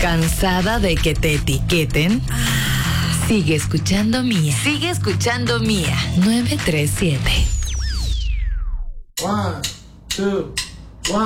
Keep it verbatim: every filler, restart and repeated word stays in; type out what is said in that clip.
¿Cansada de que te etiqueten? Sigue escuchando Mía. Sigue escuchando Mía. nueve tres siete. One, two.